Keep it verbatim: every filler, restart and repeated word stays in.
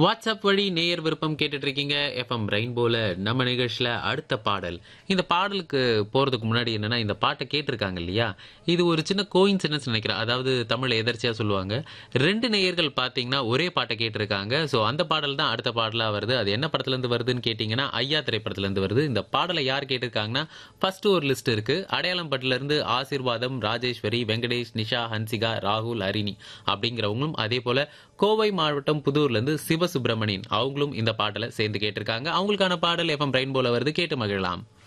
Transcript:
WhatsApp வழி நேயர் விருப்பம் கேட்டுட்டு இருக்கீங்க எஃப்எம் ரெயின்போல. நம்ம நிகழ்ச்சியில அடுத்த பாடல். இந்த பாடலுக்கு போறதுக்கு முன்னாடி என்னன்னா, இந்த பாட்டை கேட்டிருக்காங்க இல்லையா, இது ஒரு சின்ன கோயின்சிடன்ஸ் நினைக்கிறேன். அதாவது தமிழ்ல எதர்ச்சியா சொல்லுவாங்க, ரெண்டு நேயர்கள் பாத்தீங்கன்னா ஒரே பாட்டை கேட்டிருக்காங்க. ஸோ அந்த பாடல் தான் அடுத்த பாடலா வருது. அது என்ன படத்துல இருந்து வருதுன்னு கேட்டீங்கன்னா, ஐயா திரைப்படத்துல இருந்து வருது. இந்த பாடலை யார் கேட்டிருக்காங்கன்னா, ஃபர்ஸ்ட் ஒரு லிஸ்ட் இருக்கு. அடையாளம் பட்டுல இருந்து ஆசீர்வாதம், ராஜேஸ்வரி, வெங்கடேஷ், நிஷா, ஹன்சிகா, ராகுல், ஹரிணி அப்படிங்கிறவங்களும், அதே போல கோவை மாவட்டம் புதூர்ல இருந்து சிவசுப்பிரமணியன் அவங்களும் இந்த பாடலை சேர்ந்து கேட்டிருக்காங்க. அவங்களுக்கான பாடல் எஃப்எம் ரெயின்போல வருது, கேட்டு மகிழலாம்.